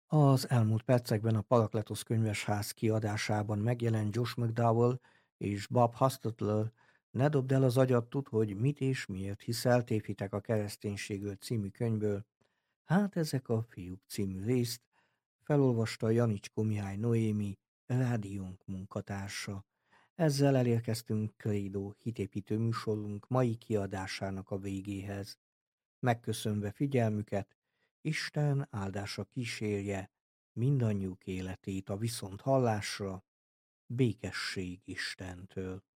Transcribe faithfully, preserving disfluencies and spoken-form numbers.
Az elmúlt percekben a Parakletos könyvesház kiadásában megjelent Josh McDowell és Bob Hostetler "Ne dobd el az agyat, tudd, hogy mit és miért hiszel, tévhitek a kereszténységről" című könyvből. Hát ezek a fiúk című részt felolvasta Janicskó Mihály Noémi, rádiónk munkatársa. Ezzel elérkeztünk Credo hitépítő műsorunk mai kiadásának a végéhez. Megköszönve figyelmüket, Isten áldása kísérje mindannyiuk életét a viszonthallásra, békesség Istentől.